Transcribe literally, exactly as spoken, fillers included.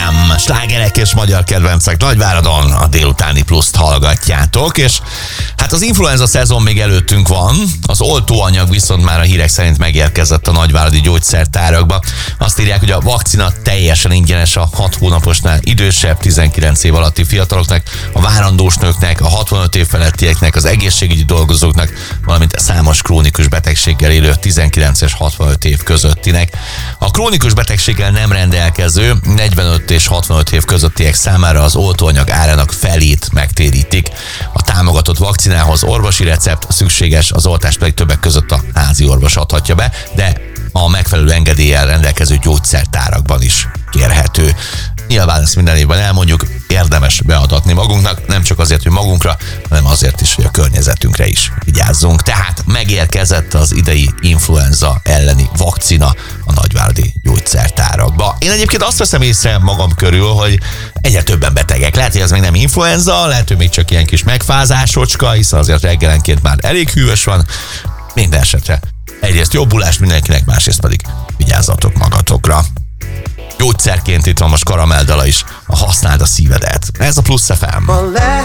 em, slágerek és magyar kedvencek Nagyváradon, a délutáni pluszt hallgatjátok, és hát az influenza szezon még előttünk van, az oltóanyag viszont már a hírek szerint megérkezett a nagyváradi gyógyszertárakba. Azt írják, hogy a vakcina teljesen ingyenes a hat hónaposnál idősebb, tizenkilenc év alatti fiataloknak, a várandós nőknek, a hatvanöt év felettieknek, az egészségügyi dolgozóknak, valamint számos krónikus betegséggel élő tizenkilenc és hatvanöt év közöttinek. A krónikus betegséggel nem rendelkező negyvenöt és hatvanöt év közöttiek számára az oltóanyag árának felét megtérítik. A támogatott vakcinához orvosi recept szükséges, az oltást pedig többek között a házi orvos adhatja be, de a megfelelő engedéllyel rendelkező gyógyszertárakban is kérhető. Nyilván ezt minden évben elmondjuk, érdemes beadatni magunknak, nem csak azért, hogy magunkra, hanem azért is, hogy a környezetünkre is vigyázzunk. Tehát megérkezett az idei influenza elleni vakcina a nagyváradi gyógyszertárakba. Én egyébként azt veszem észre magam körül, hogy egyre többen betegek. Lehet, hogy ez még nem influenza, lehet, hogy még csak ilyen kis megfázásocska, hiszen azért reggelenként már elég hűvös van. Minden esetre egyrészt jobbulást mindenkinek, másrészt pedig vigyázzatok magatokra. Gyógyszerként itt van most Karamelldala is, a használd a szívedet. Ez a Plusz ef em.